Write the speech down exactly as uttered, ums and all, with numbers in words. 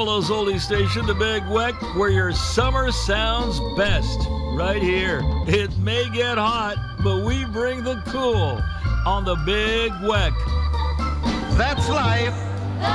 Buffalo's oldie station, the Big Weck, where your summer sounds best. Right here. It may get hot, but we bring the cool on the Big Weck. That's life.